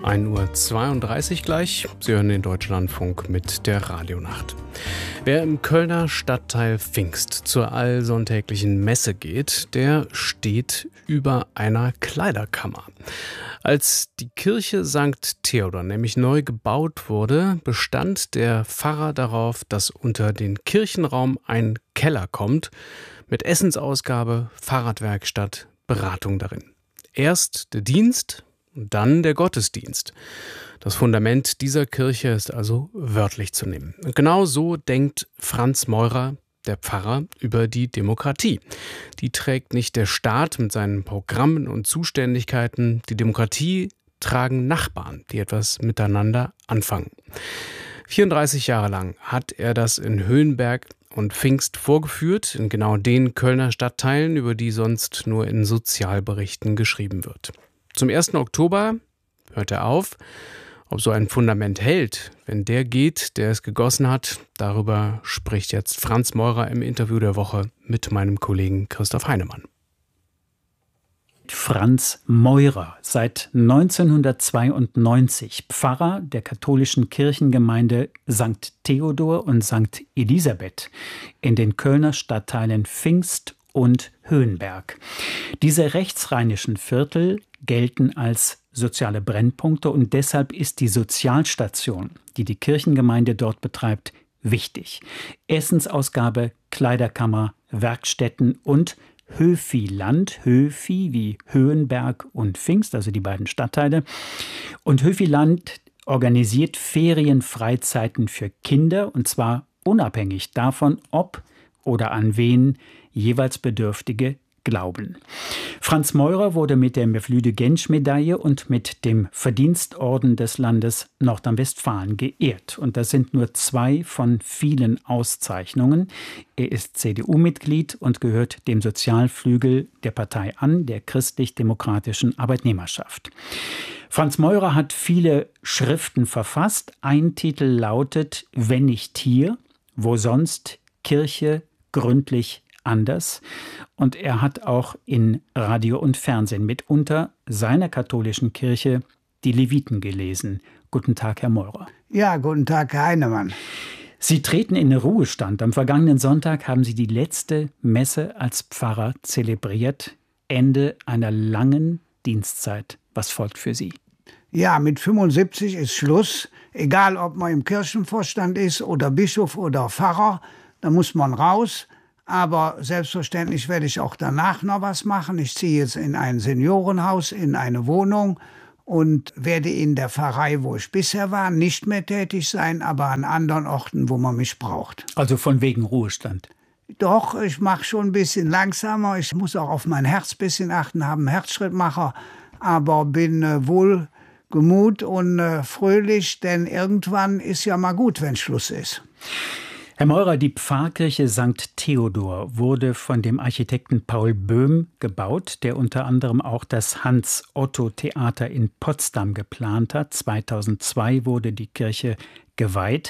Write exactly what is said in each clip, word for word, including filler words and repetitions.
ein Uhr zweiunddreißig gleich. Sie hören den Deutschlandfunk mit der Radionacht. Wer im Kölner Stadtteil Pfingst zur allsonntäglichen Messe geht, der steht über einer Kleiderkammer. Als die Kirche Sankt Theodor nämlich neu gebaut wurde, bestand der Pfarrer darauf, dass unter den Kirchenraum ein Keller kommt, mit Essensausgabe, Fahrradwerkstatt, Beratung darin. Erst der Dienst und dann der Gottesdienst. Das Fundament dieser Kirche ist also wörtlich zu nehmen. Und genau so denkt Franz Meurer, der Pfarrer, über die Demokratie. Die trägt nicht der Staat mit seinen Programmen und Zuständigkeiten. Die Demokratie tragen Nachbarn, die etwas miteinander anfangen. vierunddreißig Jahre lang hat er das in Höhenberg und Pfingst vorgeführt, in genau den Kölner Stadtteilen, über die sonst nur in Sozialberichten geschrieben wird. Zum ersten Oktober hört er auf. Ob so ein Fundament hält, wenn der geht, der es gegossen hat, darüber spricht jetzt Franz Meurer im Interview der Woche mit meinem Kollegen Christoph Heinemann. Franz Meurer, seit neunzehnhundertzweiundneunzig Pfarrer der katholischen Kirchengemeinde Sankt Theodor und Sankt Elisabeth in den Kölner Stadtteilen Pfingst und Höhenberg. Diese rechtsrheinischen Viertel gelten als soziale Brennpunkte und deshalb ist die Sozialstation, die die Kirchengemeinde dort betreibt, wichtig. Essensausgabe, Kleiderkammer, Werkstätten und Höfiland, Höfi wie Höhenberg und Pfingst, also die beiden Stadtteile. Und Höfiland organisiert Ferienfreizeiten für Kinder und zwar unabhängig davon, ob oder an wen jeweils Bedürftige glauben. Franz Meurer wurde mit der Mevlüde-Gensch-Medaille und mit dem Verdienstorden des Landes Nordrhein-Westfalen geehrt. Und das sind nur zwei von vielen Auszeichnungen. Er ist C D U-Mitglied und gehört dem Sozialflügel der Partei an, der christlich-demokratischen Arbeitnehmerschaft. Franz Meurer hat viele Schriften verfasst. Ein Titel lautet »Wenn nicht hier, wo sonst Kirche gründlich anders«. Und er hat auch in Radio und Fernsehen mitunter seiner katholischen Kirche die Leviten gelesen. Guten Tag, Herr Meurer. Ja, guten Tag, Herr Heinemann. Sie treten in den Ruhestand. Am vergangenen Sonntag haben Sie die letzte Messe als Pfarrer zelebriert. Ende einer langen Dienstzeit. Was folgt für Sie? Ja, mit fünfundsiebzig ist Schluss. Egal, ob man im Kirchenvorstand ist oder Bischof oder Pfarrer, da muss man raus. Aber selbstverständlich werde ich auch danach noch was machen. Ich ziehe jetzt in ein Seniorenhaus, in eine Wohnung und werde in der Pfarrei, wo ich bisher war, nicht mehr tätig sein, aber an anderen Orten, wo man mich braucht. Also von wegen Ruhestand? Doch, ich mache schon ein bisschen langsamer. Ich muss auch auf mein Herz ein bisschen achten, habe einen Herzschrittmacher, aber bin äh, wohlgemut und äh, fröhlich, denn irgendwann ist ja mal gut, wenn Schluss ist. Herr Meurer, die Pfarrkirche Sankt Theodor wurde von dem Architekten Paul Böhm gebaut, der unter anderem auch das Hans-Otto-Theater in Potsdam geplant hat. zweitausendzwei wurde die Kirche geweiht.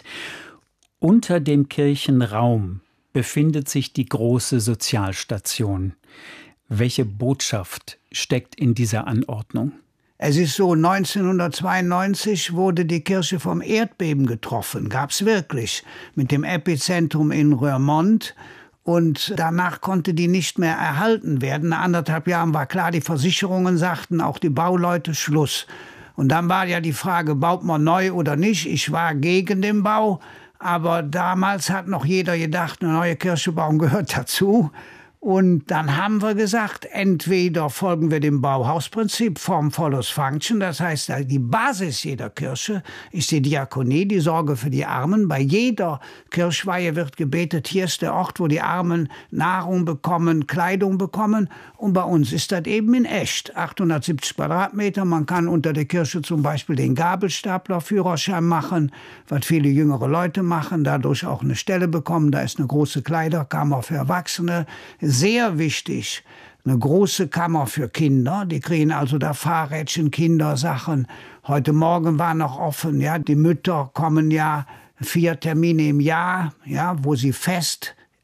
Unter dem Kirchenraum befindet sich die große Sozialstation. Welche Botschaft steckt in dieser Anordnung? Es ist so, neunzehnhundertzweiundneunzig wurde die Kirche vom Erdbeben getroffen, gab's wirklich, mit dem Epizentrum in Roermond. Und danach konnte die nicht mehr erhalten werden. Nach anderthalb Jahren war klar, die Versicherungen sagten, auch die Bauleute, Schluss. Und dann war ja die Frage, baut man neu oder nicht? Ich war gegen den Bau, aber damals hat noch jeder gedacht, eine neue Kirche bauen gehört dazu. Und dann haben wir gesagt, entweder folgen wir dem Bauhausprinzip, Form follows Function, das heißt, die Basis jeder Kirche ist die Diakonie, die Sorge für die Armen. Bei jeder Kirchweihe wird gebetet, hier ist der Ort, wo die Armen Nahrung bekommen, Kleidung bekommen. Und bei uns ist das eben in echt, achthundertsiebzig Quadratmeter. Man kann unter der Kirche zum Beispiel den Gabelstapler-Führerschein machen, was viele jüngere Leute machen, dadurch auch eine Stelle bekommen. Da ist eine große Kleiderkammer für Erwachsene. Sehr wichtig, eine große Kammer für Kinder. Die kriegen also da Fahrrädchen, Kindersachen. Heute Morgen war noch offen, ja, die Mütter kommen ja vier Termine im Jahr, ja, wo sie fest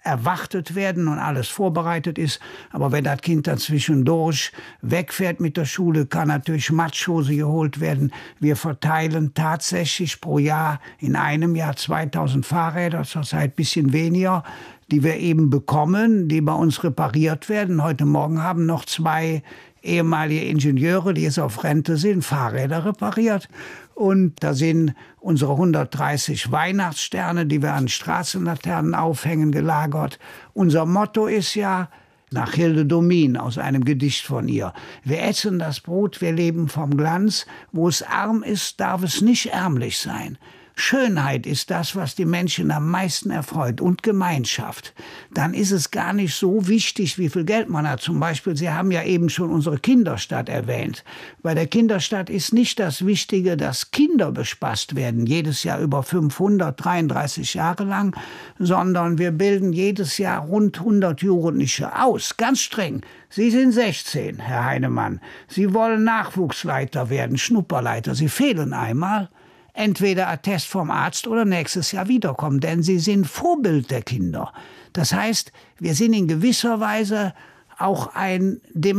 erwartet werden und alles vorbereitet ist. Aber wenn das Kind dann zwischendurch wegfährt mit der Schule, kann natürlich Matschhose geholt werden. Wir verteilen tatsächlich pro Jahr in einem Jahr zweitausend Fahrräder, zurzeit ein bisschen weniger, die wir eben bekommen, die bei uns repariert werden. Heute Morgen haben noch zwei ehemalige Ingenieure, die jetzt auf Rente sind, Fahrräder repariert. Und da sind unsere hundertdreißig Weihnachtssterne, die wir an Straßenlaternen aufhängen, gelagert. Unser Motto ist ja, nach Hilde Domin aus einem Gedicht von ihr: Wir essen das Brot, wir leben vom Glanz. Wo es arm ist, darf es nicht ärmlich sein. Schönheit ist das, was die Menschen am meisten erfreut, und Gemeinschaft. Dann ist es gar nicht so wichtig, wie viel Geld man hat. Zum Beispiel, Sie haben ja eben schon unsere Kinderstadt erwähnt. Bei der Kinderstadt ist nicht das Wichtige, dass Kinder bespaßt werden, jedes Jahr über fünfhundert, dreiunddreißig Jahre lang, sondern wir bilden jedes Jahr rund hundert Jugendliche aus, ganz streng. Sie sind sechzehn, Herr Heinemann. Sie wollen Nachwuchsleiter werden, Schnupperleiter. Sie fehlen einmal. Entweder Attest vom Arzt oder nächstes Jahr wiederkommen, denn sie sind Vorbild der Kinder. Das heißt, wir sind in gewisser Weise auch ein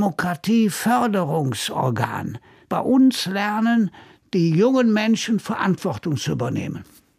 Demokratieförderungsorgan. Bei uns lernen die jungen Menschen, Verantwortung zu übernehmen.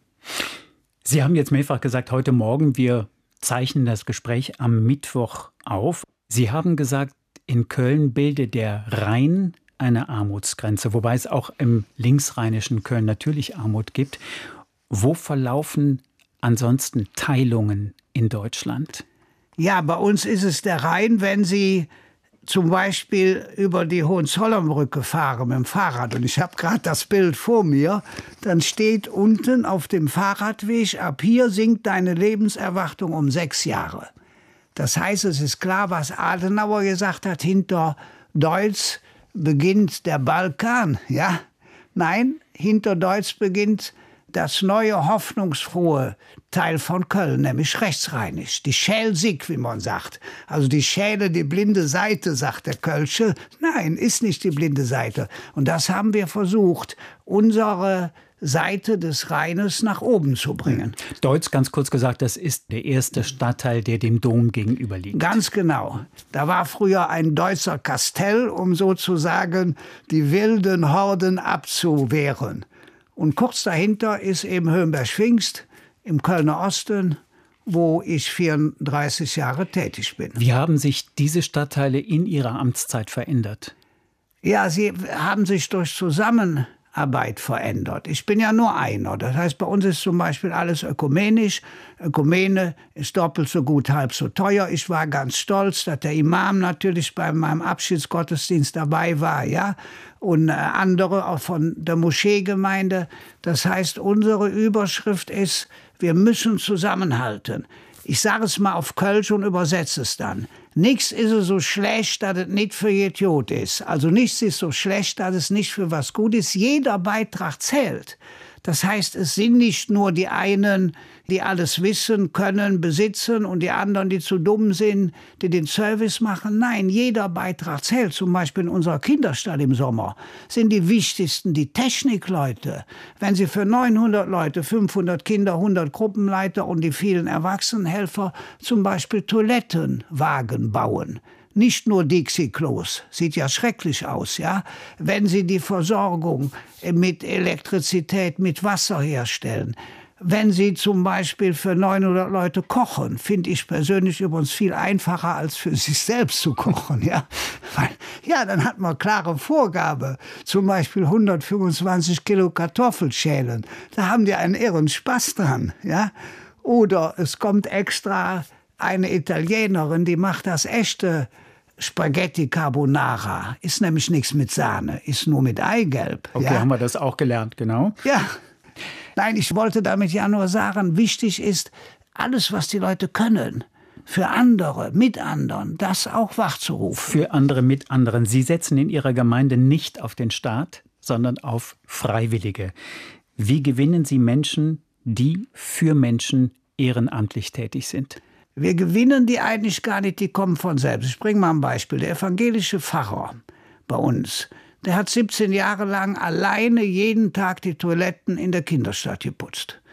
Sie haben jetzt mehrfach gesagt, heute Morgen, wir zeichnen das Gespräch am Mittwoch auf. Sie haben gesagt, in Köln bildet der Rhein eine Armutsgrenze, wobei es auch im linksrheinischen Köln natürlich Armut gibt. Wo verlaufen ansonsten Teilungen in Deutschland? Ja, bei uns ist es der Rhein, wenn Sie zum Beispiel über die Hohenzollernbrücke fahren mit dem Fahrrad. Und ich habe gerade das Bild vor mir. Dann steht unten auf dem Fahrradweg: Ab hier sinkt deine Lebenserwartung um sechs Jahre. Das heißt, es ist klar, was Adenauer gesagt hat: Hinter Deutsch beginnt der Balkan, ja? Nein, hinter Deutsch beginnt das neue, hoffnungsfrohe Teil von Köln, nämlich rechtsrheinisch. Die Schälsig, wie man sagt. Also die Schäle, die blinde Seite, sagt der Kölsche. Nein, ist nicht die blinde Seite. Und das haben wir versucht, unsere Seite des Rheines nach oben zu bringen. Deutz, ganz kurz gesagt, das ist der erste Stadtteil, der dem Dom gegenüber liegt. Ganz genau. Da war früher ein Deutzer Kastell, um sozusagen die wilden Horden abzuwehren. Und kurz dahinter ist eben Höhenberg-Pfingst im Kölner Osten, wo ich vierunddreißig Jahre tätig bin. Wie haben sich diese Stadtteile in Ihrer Amtszeit verändert? Ja, sie haben sich durch Zusammenarbeit verändert. Ich bin ja nur einer. Das heißt, bei uns ist zum Beispiel alles ökumenisch. Ökumene ist doppelt so gut, halb so teuer. Ich war ganz stolz, dass der Imam natürlich bei meinem Abschiedsgottesdienst dabei war, ja, und andere auch von der Moscheegemeinde. Das heißt, unsere Überschrift ist: Wir müssen zusammenhalten. Ich sage es mal auf Kölsch und übersetze es dann. Nichts ist so schlecht, dass es nicht für Idiot ist. Also nichts ist so schlecht, dass es nicht für was gut ist. Jeder Beitrag zählt. Das heißt, es sind nicht nur die einen, die alles wissen, können, besitzen, und die anderen, die zu dumm sind, die den Service machen. Nein, jeder Beitrag zählt. Zum Beispiel in unserer Kinderstadt im Sommer sind die wichtigsten die Technikleute. Wenn Sie für neunhundert Leute, fünfhundert Kinder, hundert Gruppenleiter und die vielen Erwachsenenhelfer zum Beispiel Toilettenwagen bauen. Nicht nur Dixie-Klos, sieht ja schrecklich aus, ja. Wenn Sie die Versorgung mit Elektrizität, mit Wasser herstellen, wenn Sie zum Beispiel für neunhundert Leute kochen, finde ich persönlich übrigens viel einfacher, als für sich selbst zu kochen, ja. Weil, ja, dann hat man klare Vorgabe, zum Beispiel hundertfünfundzwanzig Kilo Kartoffelschälen. Da haben die einen irren Spaß dran, ja. Oder es kommt extra eine Italienerin, die macht das echte Spaghetti Carbonara. Ist nämlich nichts mit Sahne, ist nur mit Eigelb. Okay, ja? Haben wir das auch gelernt, genau. Ja. Nein, ich wollte damit ja nur sagen, wichtig ist, alles, was die Leute können, für andere, mit anderen, das auch wachzurufen. Für andere, mit anderen. Sie setzen in Ihrer Gemeinde nicht auf den Staat, sondern auf Freiwillige. Wie gewinnen Sie Menschen, die für Menschen ehrenamtlich tätig sind? Wir gewinnen die eigentlich gar nicht, die kommen von selbst. Ich bringe mal ein Beispiel. Der evangelische Pfarrer bei uns, der hat siebzehn Jahre lang alleine jeden Tag die Toiletten in der Kinderstadt geputzt.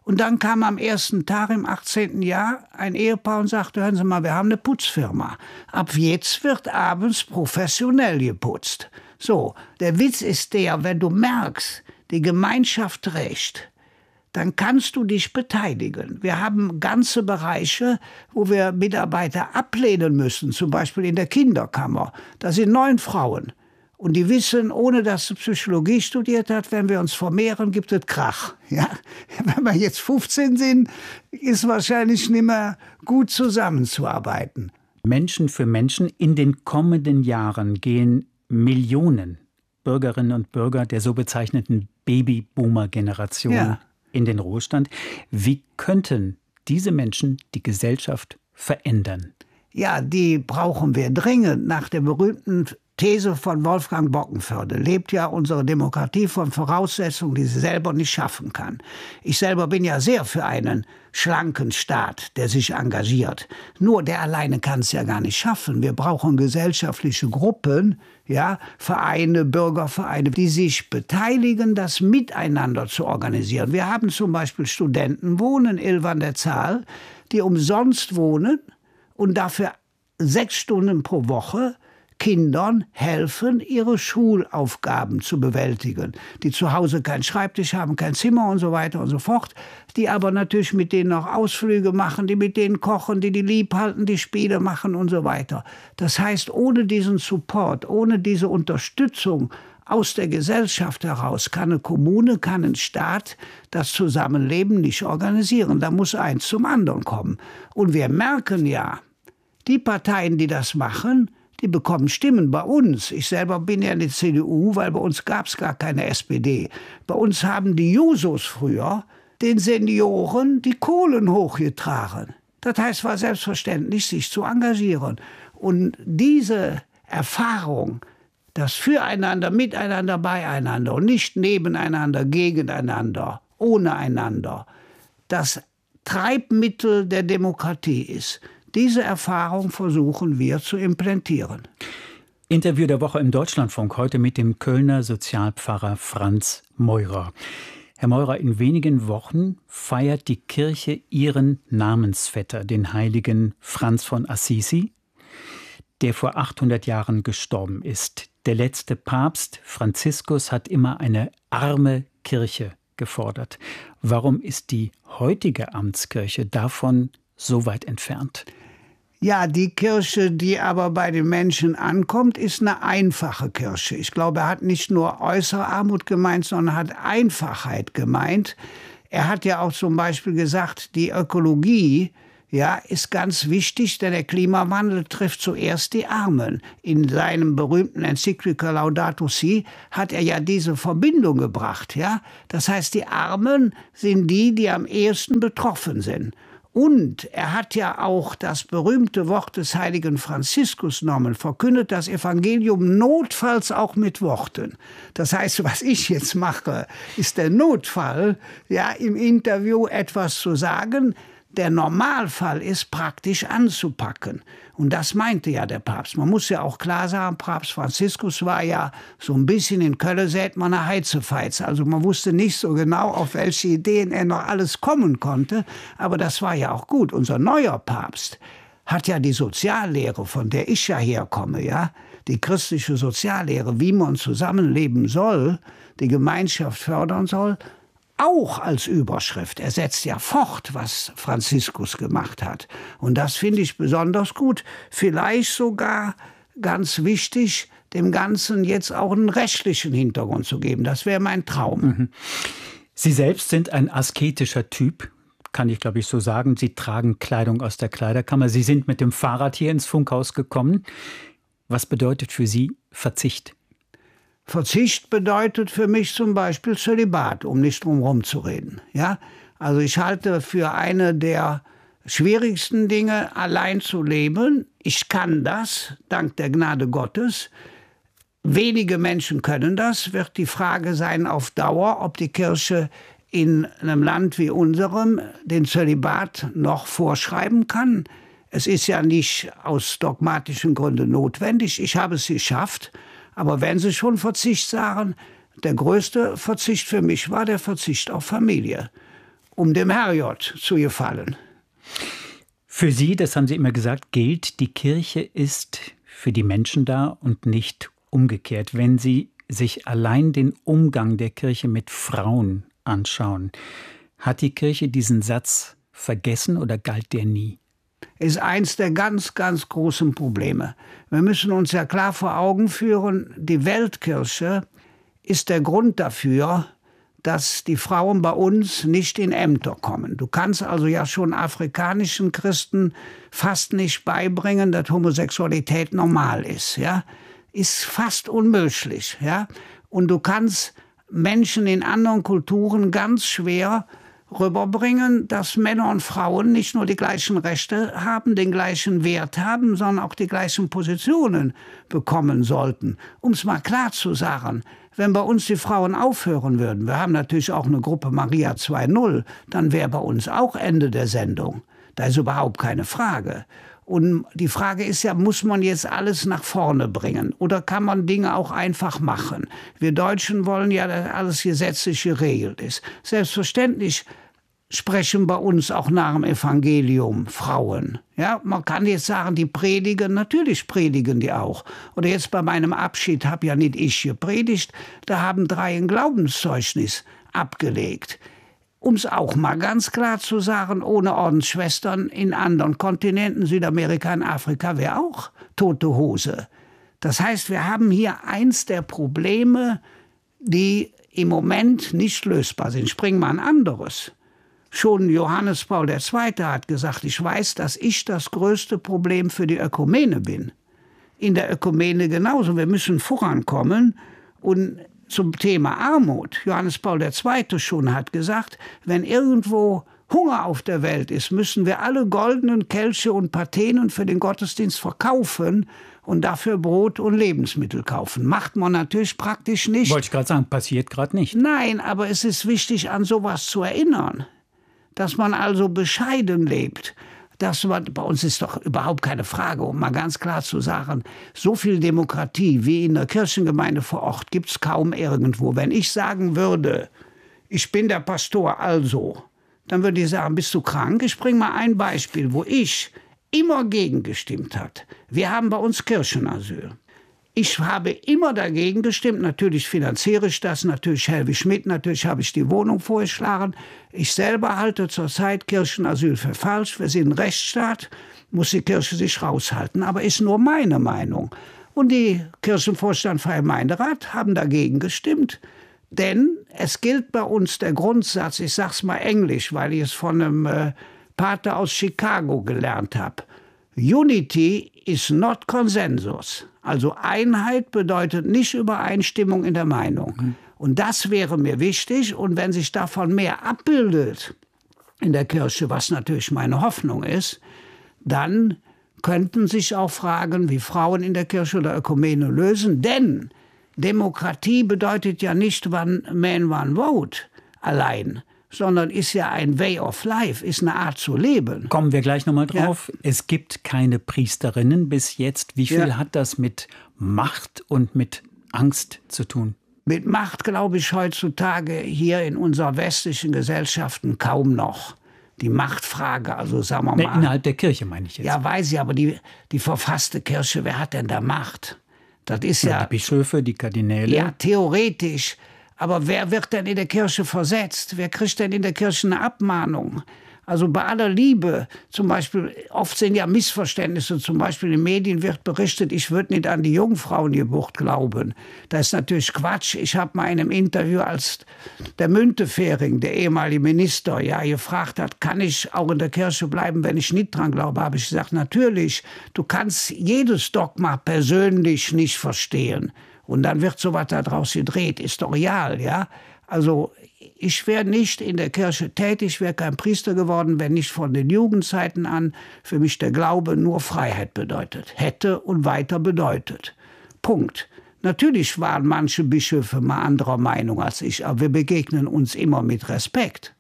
Und dann kam am ersten Tag im achtzehnten Jahr ein Ehepaar und sagte, hören Sie mal, wir haben eine Putzfirma. Ab jetzt wird abends professionell geputzt. So, der Witz ist der, wenn du merkst, die Gemeinschaft trägt, dann kannst du dich beteiligen. Wir haben ganze Bereiche, wo wir Mitarbeiter ablehnen müssen, zum Beispiel in der Kinderkammer. Da sind neun Frauen. Und die wissen, ohne dass sie Psychologie studiert hat, wenn wir uns vermehren, gibt es Krach. Ja? Wenn wir jetzt fünfzehn sind, ist wahrscheinlich nicht mehr gut zusammenzuarbeiten. Menschen für Menschen. In den kommenden Jahren gehen Millionen Bürgerinnen und Bürger der so bezeichneten Babyboomer-Generation ja. in den Ruhestand. Wie könnten diese Menschen die Gesellschaft verändern? Ja, die brauchen wir dringend. Nach der berühmten These von Wolfgang Bockenförde lebt ja unsere Demokratie von Voraussetzungen, die sie selber nicht schaffen kann. Ich selber bin ja sehr für einen schlanken Staat, der sich engagiert. Nur der alleine kann es ja gar nicht schaffen. Wir brauchen gesellschaftliche Gruppen, ja, Vereine, Bürgervereine, die sich beteiligen, das miteinander zu organisieren. Wir haben zum Beispiel Studentenwohnen, elf an der Zahl, die umsonst wohnen und dafür sechs Stunden pro Woche Kindern helfen, ihre Schulaufgaben zu bewältigen, die zu Hause keinen Schreibtisch haben, kein Zimmer und so weiter und so fort, die aber natürlich mit denen auch Ausflüge machen, die mit denen kochen, die die lieb halten, die Spiele machen und so weiter. Das heißt, ohne diesen Support, ohne diese Unterstützung aus der Gesellschaft heraus kann eine Kommune, kann ein Staat das Zusammenleben nicht organisieren. Da muss eins zum anderen kommen. Und wir merken ja, die Parteien, die das machen, die bekommen Stimmen bei uns. Ich selber bin ja in der C D U, weil bei uns gab es gar keine S P D. Bei uns haben die Jusos früher den Senioren die Kohlen hochgetragen. Das heißt, es war selbstverständlich, sich zu engagieren. Und diese Erfahrung, das Füreinander, Miteinander, Beieinander und nicht nebeneinander, gegeneinander, ohne einander, das Treibmittel der Demokratie ist. Diese Erfahrung versuchen wir zu implantieren. Interview der Woche im Deutschlandfunk, heute mit dem Kölner Sozialpfarrer Franz Meurer. Herr Meurer, in wenigen Wochen feiert die Kirche ihren Namensvetter, den heiligen Franz von Assisi, der vor achthundert Jahren gestorben ist. Der letzte Papst, Franziskus, hat immer eine arme Kirche gefordert. Warum ist die heutige Amtskirche davon so weit entfernt? Ja, die Kirche, die aber bei den Menschen ankommt, ist eine einfache Kirche. Ich glaube, er hat nicht nur äußere Armut gemeint, sondern hat Einfachheit gemeint. Er hat ja auch zum Beispiel gesagt, die Ökologie, ja, ist ganz wichtig, denn der Klimawandel trifft zuerst die Armen. In seinem berühmten Enzyklika Laudato Si hat er ja diese Verbindung gebracht. Ja? Das heißt, die Armen sind die, die am ehesten betroffen sind. Und er hat ja auch das berühmte Wort des heiligen Franziskus genommen, verkündet das Evangelium notfalls auch mit Worten. Das heißt, was ich jetzt mache, ist der Notfall, ja, im Interview etwas zu sagen. Der Normalfall ist praktisch anzupacken. Und das meinte ja der Papst. Man muss ja auch klar sagen, Papst Franziskus war ja so ein bisschen in Köln, sät man eine Heizefeiz. Also man wusste nicht so genau, auf welche Ideen er noch alles kommen konnte. Aber das war ja auch gut. Unser neuer Papst hat ja die Soziallehre, von der ich ja herkomme, ja, die christliche Soziallehre, wie man zusammenleben soll, die Gemeinschaft fördern soll, auch als Überschrift. Er setzt ja fort, was Franziskus gemacht hat. Und das finde ich besonders gut. Vielleicht sogar ganz wichtig, dem Ganzen jetzt auch einen rechtlichen Hintergrund zu geben. Das wäre mein Traum. Mhm. Sie selbst sind ein asketischer Typ, kann ich glaube ich so sagen. Sie tragen Kleidung aus der Kleiderkammer. Sie sind mit dem Fahrrad hier ins Funkhaus gekommen. Was bedeutet für Sie Verzicht? Verzicht bedeutet für mich zum Beispiel Zölibat, um nicht drum herum zu reden. Ja? Also ich halte für eine der schwierigsten Dinge, allein zu leben. Ich kann das, dank der Gnade Gottes. Wenige Menschen können das. Wird die Frage sein auf Dauer, ob die Kirche in einem Land wie unserem den Zölibat noch vorschreiben kann. Es ist ja nicht aus dogmatischen Gründen notwendig. Ich habe es geschafft. Aber wenn Sie schon Verzicht sagen, der größte Verzicht für mich war der Verzicht auf Familie. um dem Herrgott zu gefallen. Für Sie, das haben Sie immer gesagt, gilt, die Kirche ist für die Menschen da und nicht umgekehrt. Wenn Sie sich allein den Umgang der Kirche mit Frauen anschauen, hat die Kirche diesen Satz vergessen oder galt der nie? Ist eins der ganz, ganz großen Probleme. Wir müssen uns ja klar vor Augen führen, die Weltkirche ist der Grund dafür, dass die Frauen bei uns nicht in Ämter kommen. Du kannst also ja schon afrikanischen Christen fast nicht beibringen, dass Homosexualität normal ist. Ja? Ist fast unmöglich. Ja? Und du kannst Menschen in anderen Kulturen ganz schwer rüberbringen, dass Männer und Frauen nicht nur die gleichen Rechte haben, den gleichen Wert haben, sondern auch die gleichen Positionen bekommen sollten. Um es mal klar zu sagen, wenn bei uns die Frauen aufhören würden, wir haben natürlich auch eine Gruppe Maria zwei Punkt null, dann wäre bei uns auch Ende der Sendung. Da ist überhaupt keine Frage. Und die Frage ist ja, muss man jetzt alles nach vorne bringen oder kann man Dinge auch einfach machen? Wir Deutschen wollen ja, dass alles gesetzlich geregelt ist. Selbstverständlich sprechen bei uns auch nach dem Evangelium Frauen. Ja, man kann jetzt sagen, die predigen, natürlich predigen die auch. Oder jetzt bei meinem Abschied habe ja nicht ich gepredigt, da haben drei ein Glaubenszeugnis abgelegt. Um es auch mal ganz klar zu sagen, ohne Ordensschwestern in anderen Kontinenten, Südamerika und Afrika, wäre auch tote Hose. Das heißt, wir haben hier eins der Probleme, die im Moment nicht lösbar sind. Springen wir ein anderes. Schon Johannes Paul der Zweite hat gesagt, ich weiß, dass ich das größte Problem für die Ökumene bin. In der Ökumene genauso. Wir müssen vorankommen. Und zum Thema Armut, Johannes Paul der Zweite schon hat gesagt, wenn irgendwo Hunger auf der Welt ist, müssen wir alle goldenen Kelche und Patenen für den Gottesdienst verkaufen und dafür Brot und Lebensmittel kaufen. Macht man natürlich praktisch nicht. Wollte ich gerade sagen, passiert gerade nicht. Nein, aber es ist wichtig, an sowas zu erinnern. Dass man also bescheiden lebt. Das war, bei uns ist doch überhaupt keine Frage, um mal ganz klar zu sagen, so viel Demokratie wie in der Kirchengemeinde vor Ort gibt es kaum irgendwo. Wenn ich sagen würde, ich bin der Pastor, also, dann würde ich sagen, bist du krank? Ich bringe mal ein Beispiel, wo ich immer gegen gestimmt habe. Wir haben bei uns Kirchenasyl. Ich habe immer dagegen gestimmt, natürlich finanziere ich das, natürlich helfe ich mit, natürlich habe ich die Wohnung vorgeschlagen. Ich selber halte zurzeit Kirchenasyl für falsch. Wir sind ein Rechtsstaat, muss die Kirche sich raushalten, aber ist nur meine Meinung. Und die Kirchenvorstand Freie Gemeinderat haben dagegen gestimmt, denn es gilt bei uns der Grundsatz, ich sage es mal englisch, weil ich es von einem äh, Pater aus Chicago gelernt habe, Unity is not consensus. Also Einheit bedeutet nicht Übereinstimmung in der Meinung. Mhm. Und das wäre mir wichtig. Und wenn sich davon mehr abbildet in der Kirche, was natürlich meine Hoffnung ist, dann könnten sich auch Fragen wie Frauen in der Kirche oder Ökumene lösen. Denn Demokratie bedeutet ja nicht one man, one vote allein, sondern ist ja ein Way of Life, ist eine Art zu leben. Kommen wir gleich nochmal drauf. Ja. Es gibt keine Priesterinnen bis jetzt. Wie viel ja. hat das mit Macht und mit Angst zu tun? Mit Macht glaube ich heutzutage hier in unserer westlichen Gesellschaften kaum noch. Die Machtfrage, also sagen wir mal. Innerhalb der Kirche meine ich jetzt. Ja, weiß ich, aber die, die verfasste Kirche, wer hat denn da Macht? Das ist ja, ja die Bischöfe, die Kardinäle. Ja, theoretisch. Aber wer wird denn in der Kirche versetzt? Wer kriegt denn in der Kirche eine Abmahnung? Also bei aller Liebe, zum Beispiel, oft sind ja Missverständnisse, zum Beispiel in den Medien wird berichtet, ich würde nicht an die Jungfrauengeburt glauben. Das ist natürlich Quatsch. Ich habe mal in einem Interview, als der Müntefering, der ehemalige Minister, ja gefragt hat, kann ich auch in der Kirche bleiben, wenn ich nicht dran glaube, habe ich gesagt, natürlich, du kannst jedes Dogma persönlich nicht verstehen. Und dann wird so was daraus gedreht, ist doch real, ja. Also ich wäre nicht in der Kirche tätig, wäre kein Priester geworden, wenn nicht von den Jugendzeiten an für mich der Glaube nur Freiheit bedeutet, hätte und weiter bedeutet. Punkt. Natürlich waren manche Bischöfe mal anderer Meinung als ich, aber wir begegnen uns immer mit Respekt.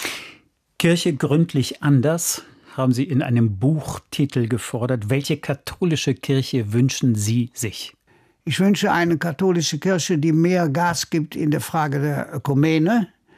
Kirche gründlich anders, haben Sie in einem Buchtitel gefordert. Welche katholische Kirche wünschen Sie sich? Ich wünsche eine katholische Kirche, die mehr Gas gibt in der Frage der Ökumene.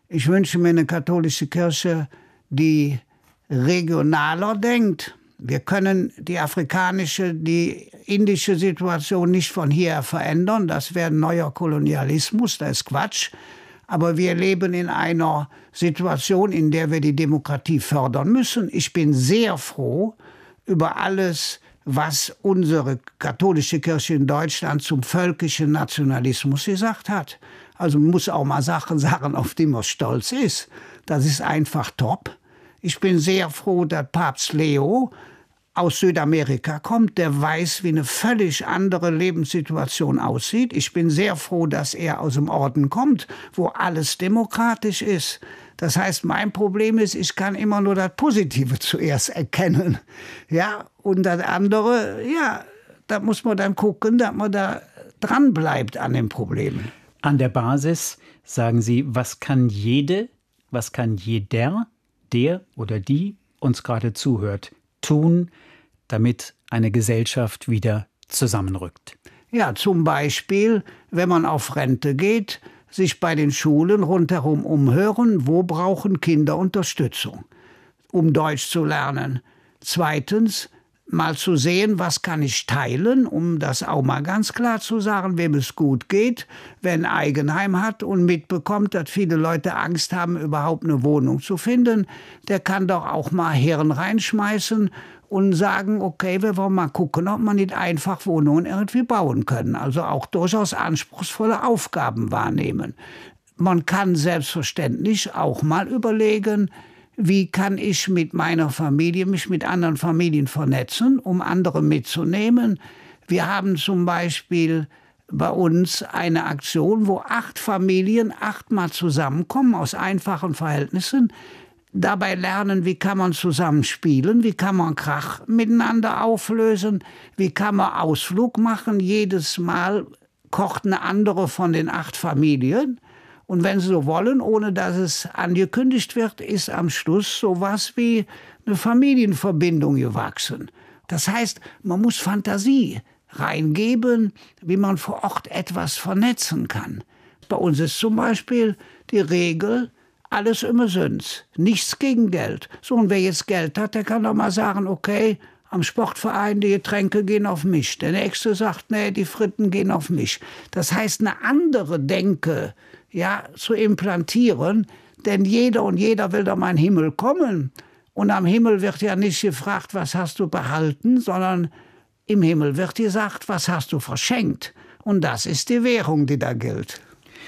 Ich wünsche mir eine katholische Kirche, die regionaler denkt. Wir können die afrikanische, die indische Situation nicht von hier verändern. Das wäre ein neuer Kolonialismus, das ist Quatsch. Aber wir leben in einer Situation, in der wir die Demokratie fördern müssen. Ich bin sehr froh über alles, was unsere katholische Kirche in Deutschland zum völkischen Nationalismus gesagt hat. Also man muss auch mal Sachen sagen, auf die man stolz ist. Das ist einfach top. Ich bin sehr froh, dass Papst Leo aus Südamerika kommt, der weiß, wie eine völlig andere Lebenssituation aussieht. Ich bin sehr froh, dass er aus dem Orden kommt, wo alles demokratisch ist. Das heißt, mein Problem ist, ich kann immer nur das Positive zuerst erkennen. Ja, und das andere, ja, da muss man dann gucken, dass man da dran bleibt an den Problemen. An der Basis sagen Sie, was kann jede, was kann jeder, der oder die uns gerade zuhört, tun, damit eine Gesellschaft wieder zusammenrückt? Ja, zum Beispiel, wenn man auf Rente geht, sich bei den Schulen rundherum umhören, wo brauchen Kinder Unterstützung, um Deutsch zu lernen. Zweitens, mal zu sehen, was kann ich teilen, um das auch mal ganz klar zu sagen, wem es gut geht, wer ein Eigenheim hat und mitbekommt, dass viele Leute Angst haben, überhaupt eine Wohnung zu finden, der kann doch auch mal Hirn reinschmeißen und sagen, okay, wir wollen mal gucken, ob man nicht einfach Wohnungen irgendwie bauen können. Also auch durchaus anspruchsvolle Aufgaben wahrnehmen. Man kann selbstverständlich auch mal überlegen, wie kann ich mit meiner Familie, mich mit anderen Familien vernetzen, um andere mitzunehmen. Wir haben zum Beispiel bei uns eine Aktion, wo acht Familien achtmal zusammenkommen aus einfachen Verhältnissen, dabei lernen, wie kann man zusammen spielen, wie kann man Krach miteinander auflösen, wie kann man Ausflug machen. Jedes Mal kocht eine andere von den acht Familien. Und wenn Sie so wollen, ohne dass es angekündigt wird, ist am Schluss sowas wie eine Familienverbindung gewachsen. Das heißt, man muss Fantasie reingeben, wie man vor Ort etwas vernetzen kann. Bei uns ist zum Beispiel die Regel, alles umsonst, nichts gegen Geld. So, und wer jetzt Geld hat, der kann doch mal sagen, okay, am Sportverein, die Getränke gehen auf mich. Der Nächste sagt, nee, die Fritten gehen auf mich. Das heißt, eine andere Denke, ja, zu implantieren, denn jeder und jeder will doch mal in den Himmel kommen. Und am Himmel wird ja nicht gefragt, was hast du behalten, sondern im Himmel wird gesagt, was hast du verschenkt. Und das ist die Währung, die da gilt.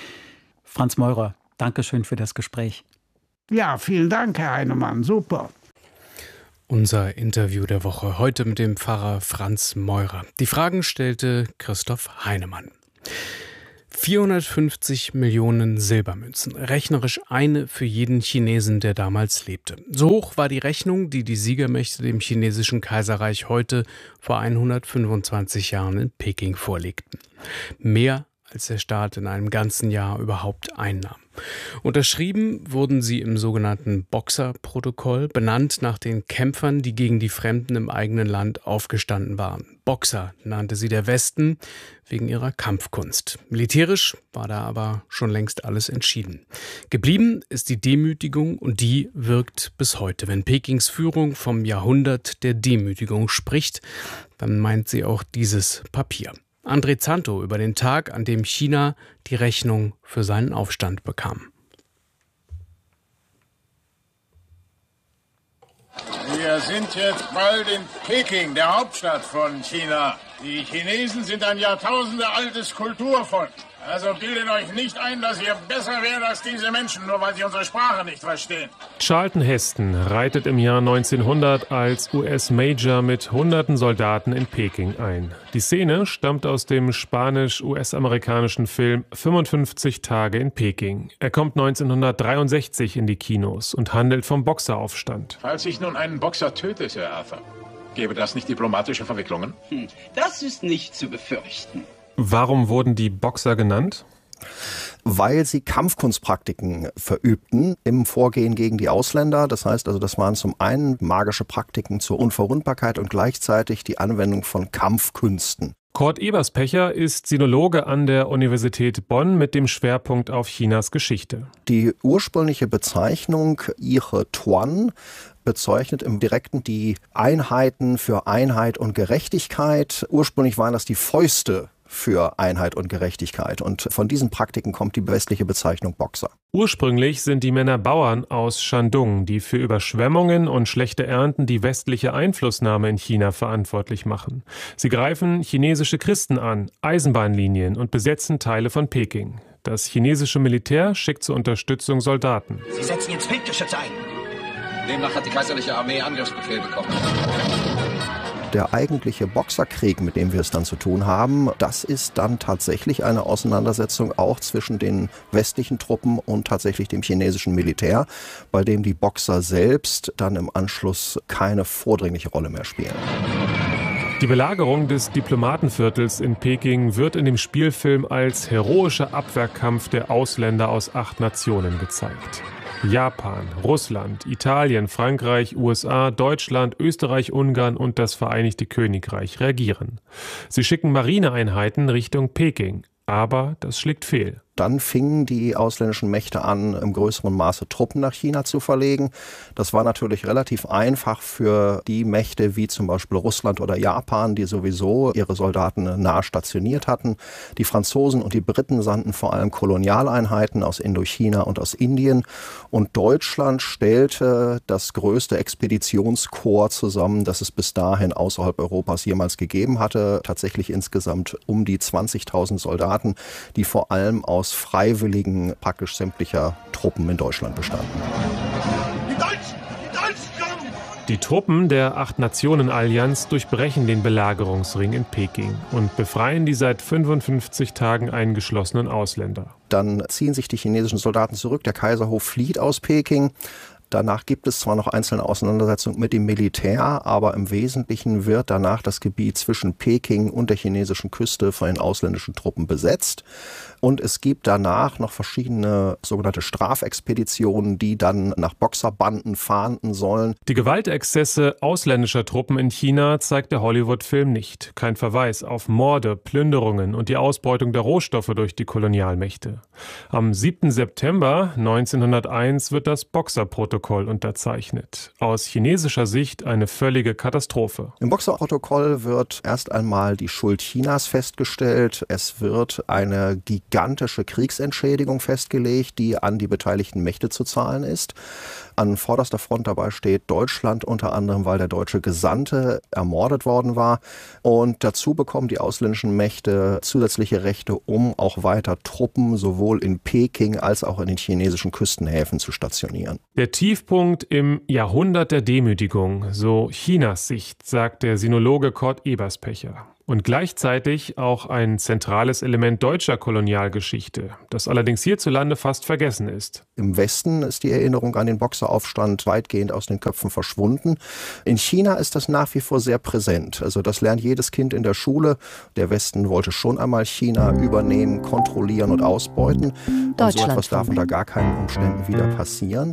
Franz Meurer, Dankeschön für das Gespräch. Ja, vielen Dank, Herr Heinemann, super. Unser Interview der Woche heute mit dem Pfarrer Franz Meurer. Die Fragen stellte Christoph Heinemann. vierhundertfünfzig Millionen Silbermünzen, rechnerisch eine für jeden Chinesen, der damals lebte. So hoch war die Rechnung, die die Siegermächte dem chinesischen Kaiserreich heute vor hundertfünfundzwanzig Jahren in Peking vorlegten. Mehr als der Staat in einem ganzen Jahr überhaupt einnahm. Unterschrieben wurden sie im sogenannten Boxer-Protokoll, benannt nach den Kämpfern, die gegen die Fremden im eigenen Land aufgestanden waren. Boxer nannte sie der Westen wegen ihrer Kampfkunst. Militärisch war da aber schon längst alles entschieden. Geblieben ist die Demütigung und die wirkt bis heute. Wenn Pekings Führung vom Jahrhundert der Demütigung spricht, dann meint sie auch dieses Papier. André Zanto über den Tag, an dem China die Rechnung für seinen Aufstand bekam. Wir sind jetzt bald in Peking, der Hauptstadt von China. Die Chinesen sind ein jahrtausendealtes Kulturvolk. Also bildet euch nicht ein, dass ihr besser wärt als diese Menschen, nur weil sie unsere Sprache nicht verstehen. Charlton Heston reitet im Jahr neunzehnhundert als U S-Major mit hunderten Soldaten in Peking ein. Die Szene stammt aus dem spanisch-U S-amerikanischen Film fünfundfünfzig Tage in Peking. Er kommt neunzehnhundertdreiundsechzig in die Kinos und handelt vom Boxeraufstand. Falls ich nun einen Boxer töte, Sir Arthur, gäbe das nicht diplomatische Verwicklungen? Hm, das ist nicht zu befürchten. Warum wurden die Boxer genannt? Weil sie Kampfkunstpraktiken verübten im Vorgehen gegen die Ausländer. Das heißt also, das waren zum einen magische Praktiken zur Unverwundbarkeit und gleichzeitig die Anwendung von Kampfkünsten. Kurt Eberspecher ist Sinologe an der Universität Bonn mit dem Schwerpunkt auf Chinas Geschichte. Die ursprüngliche Bezeichnung Yihe-Tuan bezeichnet im Direkten die Einheiten für Einheit und Gerechtigkeit. Ursprünglich waren das die Fäuste für Einheit und Gerechtigkeit. Und von diesen Praktiken kommt die westliche Bezeichnung Boxer. Ursprünglich sind die Männer Bauern aus Shandong, die für Überschwemmungen und schlechte Ernten die westliche Einflussnahme in China verantwortlich machen. Sie greifen chinesische Christen an, Eisenbahnlinien und besetzen Teile von Peking. Das chinesische Militär schickt zur Unterstützung Soldaten. Sie setzen jetzt Feldgeschütze ein. Demnach hat die kaiserliche Armee Angriffsbefehl bekommen. Der eigentliche Boxerkrieg, mit dem wir es dann zu tun haben, das ist dann tatsächlich eine Auseinandersetzung auch zwischen den westlichen Truppen und tatsächlich dem chinesischen Militär, bei dem die Boxer selbst dann im Anschluss keine vordringliche Rolle mehr spielen. Die Belagerung des Diplomatenviertels in Peking wird in dem Spielfilm als heroischer Abwehrkampf der Ausländer aus acht Nationen gezeigt. Japan, Russland, Italien, Frankreich, U S A, Deutschland, Österreich, Ungarn und das Vereinigte Königreich reagieren. Sie schicken Marineeinheiten Richtung Peking, aber das schlägt fehl. Dann fingen die ausländischen Mächte an, im größeren Maße Truppen nach China zu verlegen. Das war natürlich relativ einfach für die Mächte wie zum Beispiel Russland oder Japan, die sowieso ihre Soldaten nah stationiert hatten. Die Franzosen und die Briten sandten vor allem Kolonialeinheiten aus Indochina und aus Indien. Und Deutschland stellte das größte Expeditionskorps zusammen, das es bis dahin außerhalb Europas jemals gegeben hatte. Tatsächlich insgesamt um die zwanzigtausend Soldaten, die vor allem aus Freiwilligen praktisch sämtlicher Truppen in Deutschland bestanden. Die Deutschen! Die Deutschen kommen! Die Truppen der Acht-Nationen-Allianz durchbrechen den Belagerungsring in Peking und befreien die seit fünfundfünfzig Tagen eingeschlossenen Ausländer. Dann ziehen sich die chinesischen Soldaten zurück, der Kaiserhof flieht aus Peking. Danach gibt es zwar noch einzelne Auseinandersetzungen mit dem Militär, aber im Wesentlichen wird danach das Gebiet zwischen Peking und der chinesischen Küste von den ausländischen Truppen besetzt. Und es gibt danach noch verschiedene sogenannte Strafexpeditionen, die dann nach Boxerbanden fahnden sollen. Die Gewaltexzesse ausländischer Truppen in China zeigt der Hollywood-Film nicht. Kein Verweis auf Morde, Plünderungen und die Ausbeutung der Rohstoffe durch die Kolonialmächte. Am siebten September neunzehnhunderteins wird das Boxerprotokoll unterzeichnet. Aus chinesischer Sicht eine völlige Katastrophe. Im Boxerprotokoll wird erst einmal die Schuld Chinas festgestellt. Es wird eine gigantische Kriegsentschädigung festgelegt, die an die beteiligten Mächte zu zahlen ist. An vorderster Front dabei steht Deutschland, unter anderem, weil der deutsche Gesandte ermordet worden war. Und dazu bekommen die ausländischen Mächte zusätzliche Rechte, um auch weiter Truppen sowohl in Peking als auch in den chinesischen Küstenhäfen zu stationieren. Der Tiefpunkt im Jahrhundert der Demütigung, so Chinas Sicht, sagt der Sinologe Kurt Eberspecher. Und gleichzeitig auch ein zentrales Element deutscher Kolonialgeschichte, das allerdings hierzulande fast vergessen ist. Im Westen ist die Erinnerung an den Boxeraufstand weitgehend aus den Köpfen verschwunden. In China ist das nach wie vor sehr präsent. Also das lernt jedes Kind in der Schule. Der Westen wollte schon einmal China übernehmen, kontrollieren und ausbeuten. Und so etwas darf unter gar keinen Umständen wieder passieren.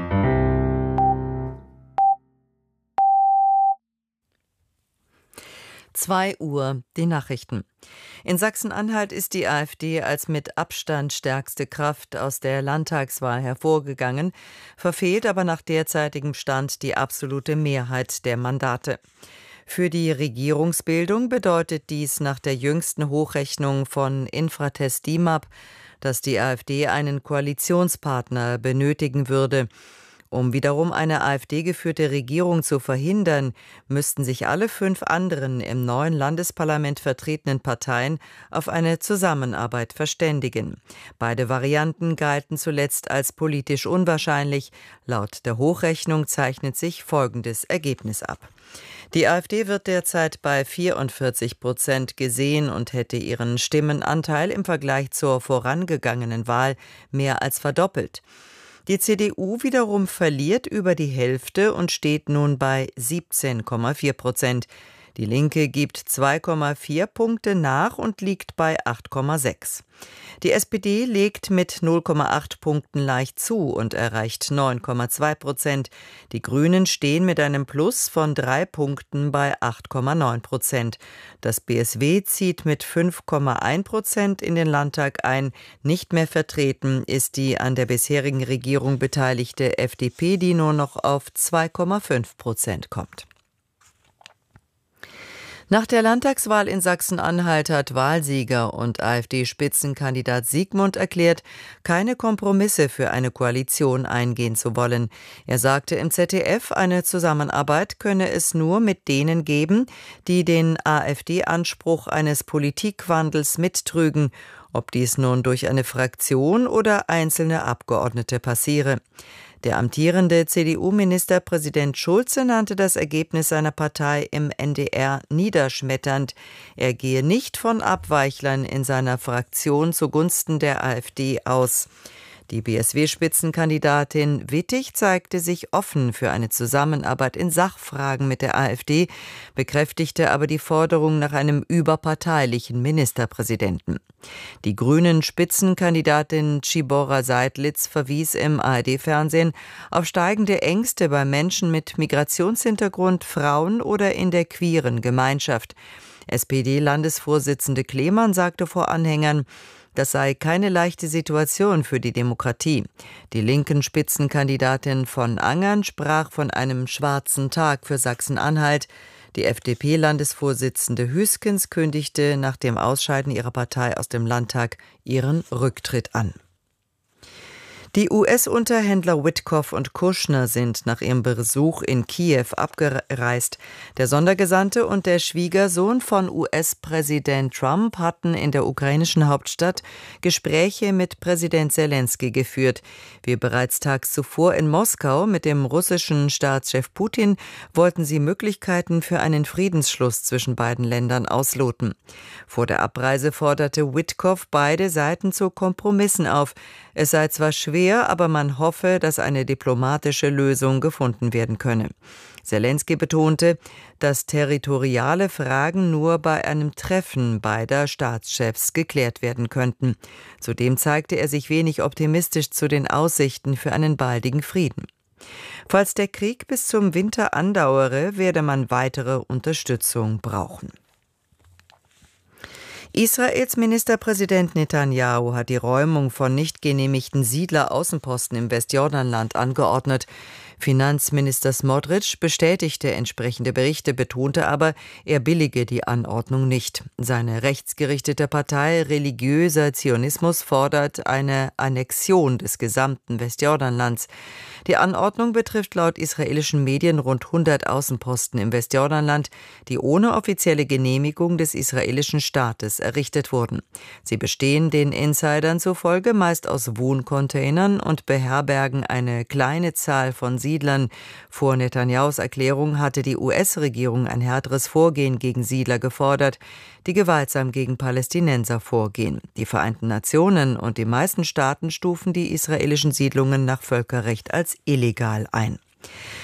zwei Uhr, die Nachrichten. In Sachsen-Anhalt ist die AfD als mit Abstand stärkste Kraft aus der Landtagswahl hervorgegangen, verfehlt aber nach derzeitigem Stand die absolute Mehrheit der Mandate. Für die Regierungsbildung bedeutet dies nach der jüngsten Hochrechnung von Infratest D I M A P, dass die AfD einen Koalitionspartner benötigen würde. Um wiederum eine AfD-geführte Regierung zu verhindern, müssten sich alle fünf anderen im neuen Landesparlament vertretenen Parteien auf eine Zusammenarbeit verständigen. Beide Varianten galten zuletzt als politisch unwahrscheinlich. Laut der Hochrechnung zeichnet sich folgendes Ergebnis ab. Die AfD wird derzeit bei vierundvierzig Prozent gesehen und hätte ihren Stimmenanteil im Vergleich zur vorangegangenen Wahl mehr als verdoppelt. Die C D U wiederum verliert über die Hälfte und steht nun bei siebzehn Komma vier Prozent. Die Linke gibt zwei Komma vier Punkte nach und liegt bei acht Komma sechs. Die S P D legt mit null Komma acht Punkten leicht zu und erreicht neun Komma zwei Prozent. Die Grünen stehen mit einem Plus von drei Punkten bei acht Komma neun Prozent. Das B S W zieht mit fünf Komma eins Prozent in den Landtag ein. Nicht mehr vertreten ist die an der bisherigen Regierung beteiligte F D P, die nur noch auf zwei Komma fünf Prozent kommt. Nach der Landtagswahl in Sachsen-Anhalt hat Wahlsieger und AfD-Spitzenkandidat Siegmund erklärt, keine Kompromisse für eine Koalition eingehen zu wollen. Er sagte im Z D F, eine Zusammenarbeit könne es nur mit denen geben, die den AfD-Anspruch eines Politikwandels mittrügen, ob dies nun durch eine Fraktion oder einzelne Abgeordnete passiere. Der amtierende C D U-Ministerpräsident Schulze nannte das Ergebnis seiner Partei im N D R niederschmetternd. Er gehe nicht von Abweichlern in seiner Fraktion zugunsten der AfD aus. Die B S W-Spitzenkandidatin Wittig zeigte sich offen für eine Zusammenarbeit in Sachfragen mit der AfD, bekräftigte aber die Forderung nach einem überparteilichen Ministerpräsidenten. Die Grünen-Spitzenkandidatin Tschibora Seidlitz verwies im A R D-Fernsehen auf steigende Ängste bei Menschen mit Migrationshintergrund, Frauen oder in der queeren Gemeinschaft. S P D-Landesvorsitzende Klemann sagte vor Anhängern, das sei keine leichte Situation für die Demokratie. Die linken Spitzenkandidatin von Angern sprach von einem schwarzen Tag für Sachsen-Anhalt. Die F D P-Landesvorsitzende Hüskens kündigte nach dem Ausscheiden ihrer Partei aus dem Landtag ihren Rücktritt an. Die U S-Unterhändler Witkoff und Kushner sind nach ihrem Besuch in Kiew abgereist. Der Sondergesandte und der Schwiegersohn von U S-Präsident Trump hatten in der ukrainischen Hauptstadt Gespräche mit Präsident Selenskyj geführt. Wie bereits tags zuvor in Moskau mit dem russischen Staatschef Putin wollten sie Möglichkeiten für einen Friedensschluss zwischen beiden Ländern ausloten. Vor der Abreise forderte Witkoff beide Seiten zu Kompromissen auf. Es sei zwar schwer, aber man hoffe, dass eine diplomatische Lösung gefunden werden könne. Selenskyj betonte, dass territoriale Fragen nur bei einem Treffen beider Staatschefs geklärt werden könnten. Zudem zeigte er sich wenig optimistisch zu den Aussichten für einen baldigen Frieden. Falls der Krieg bis zum Winter andauere, werde man weitere Unterstützung brauchen. Israels Ministerpräsident Netanyahu hat die Räumung von nicht genehmigten Siedler-Außenposten im Westjordanland angeordnet. Finanzminister Smotrich bestätigte entsprechende Berichte, betonte aber, er billige die Anordnung nicht. Seine rechtsgerichtete Partei Religiöser Zionismus fordert eine Annexion des gesamten Westjordanlands. Die Anordnung betrifft laut israelischen Medien rund hundert Außenposten im Westjordanland, die ohne offizielle Genehmigung des israelischen Staates errichtet wurden. Sie bestehen den Insidern zufolge meist aus Wohncontainern und beherbergen eine kleine Zahl von Siedlern. Vor Netanyahus Erklärung hatte die U S-Regierung ein härteres Vorgehen gegen Siedler gefordert, die gewaltsam gegen Palästinenser vorgehen. Die Vereinten Nationen und die meisten Staaten stufen die israelischen Siedlungen nach Völkerrecht als illegal ein.